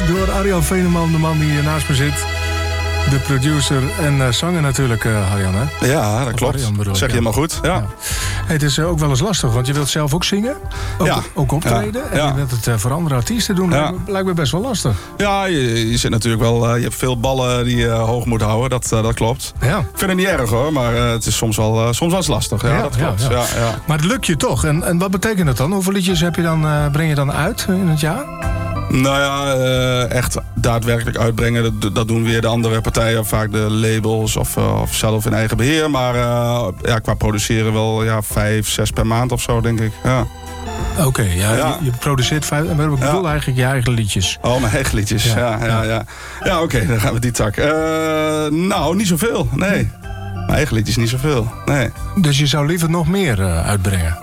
door Arjan Veeneman, de man die hier naast me zit. De producer en zanger natuurlijk, Arjan, hè? Ja, dat klopt. Arjan, zeg je helemaal goed. Ja. Hey, het is ook wel eens lastig, want je wilt zelf ook zingen. Ook optreden. Ja. En je wilt het voor andere artiesten doen. Lijkt me best wel lastig. Ja, je zit natuurlijk wel... je hebt veel ballen die je hoog moet houden. Dat klopt. Ja. Ik vind het niet erg hoor, maar het is soms wel eens lastig. Ja, dat klopt. Ja. Ja. Maar het lukt je toch. En wat betekent dat dan? Hoeveel liedjes breng je dan uit in het jaar? Nou ja, echt daadwerkelijk uitbrengen, dat doen weer de andere partijen, vaak de labels of zelf in eigen beheer. Maar qua produceren wel 5, 6 per maand of zo, denk ik. Ja. Oké, je produceert 5, maar ik bedoel eigenlijk je eigen liedjes. Oh, mijn eigen liedjes, ja. Ja, oké, dan gaan we die tak. Nou, niet zoveel, nee. Mijn eigen liedjes niet zoveel, nee. Dus je zou liever nog meer uitbrengen?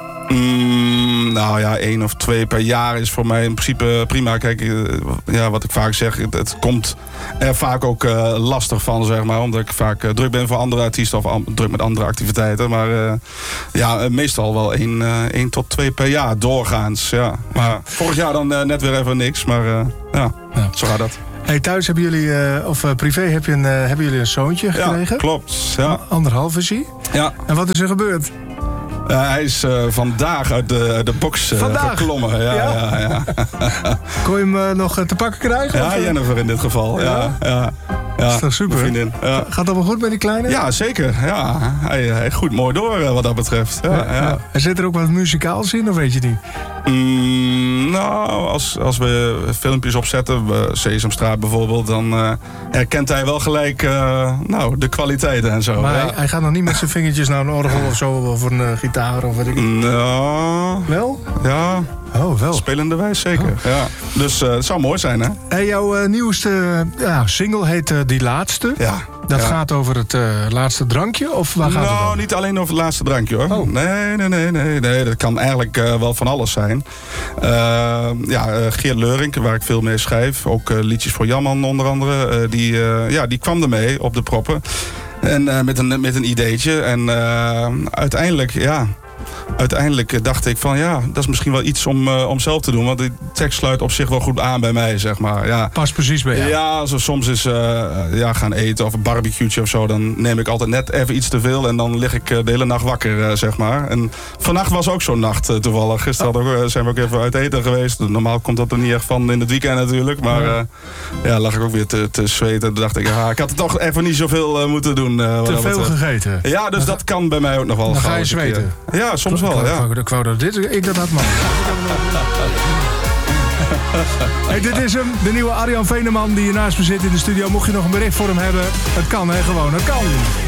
1 of 2 per jaar is voor mij in principe prima. Kijk, wat ik vaak zeg, het komt er vaak ook lastig van, zeg maar. Omdat ik vaak druk ben voor andere artiesten of druk met andere activiteiten. Maar meestal wel 1 tot 2 per jaar doorgaans. Ja. Maar vorig jaar dan net weer even niks. Maar zo gaat dat. Hey, thuis hebben jullie, privé hebben jullie een zoontje gekregen? Ja, klopt. Ja. 1,5 is hij? Ja. En wat is er gebeurd? Hij is vandaag uit de box geklommen. Ja. Kon je hem nog te pakken krijgen? Ja, Jennifer in dit geval. Ja. Dat is toch super? Vriendin. Ja. Gaat het allemaal goed met die kleine? Ja, zeker. Ja. Hij groeit mooi door wat dat betreft. Ja. En zit er ook wat muzikaals in, of weet je niet? Als we filmpjes opzetten, Sesamstraat bijvoorbeeld, dan herkent hij wel gelijk de kwaliteiten en zo. Maar hij gaat nog niet met zijn vingertjes naar een orgel of zo, of een gitaar of weet ik niet. Nou. Wel? Ja. Oh, wel. Spelenderwijs zeker. Ja. Dus het zou mooi zijn, hè? En jouw nieuwste single heet Die Laatste. Ja. Dat gaat over het laatste drankje? Of waar gaat het over? Niet alleen over het laatste drankje, hoor. Oh. Nee. Dat kan eigenlijk wel van alles zijn. Geert Leurink, waar ik veel mee schrijf. Ook liedjes voor Jamman onder andere. Die kwam ermee op de proppen. En met een ideetje. En uiteindelijk dacht ik van dat is misschien wel iets om zelf te doen. Want die tekst sluit op zich wel goed aan bij mij, zeg maar. Ja. Past precies bij jou. Ja, soms is gaan eten of een barbecue'tje of zo. Dan neem ik altijd net even iets te veel. En dan lig ik de hele nacht wakker, zeg maar. En vannacht was ook zo'n nacht toevallig. Gisteren zijn we ook even uit eten geweest. Normaal komt dat er niet echt van in het weekend natuurlijk. Maar lag ik ook weer te zweten. Toen dacht ik, ik had er toch even niet zoveel moeten doen. Te veel gegeten. Ja, dus dat kan bij mij ook nog wel. Dan ga je zweten. Ja, soms wel. Ik wou dat ik dat had, man. Hey, dit is hem, de nieuwe Arjan Veeneman die hier naast me zit in de studio. Mocht je nog een bericht voor hem hebben, het kan, hè, gewoon, het kan.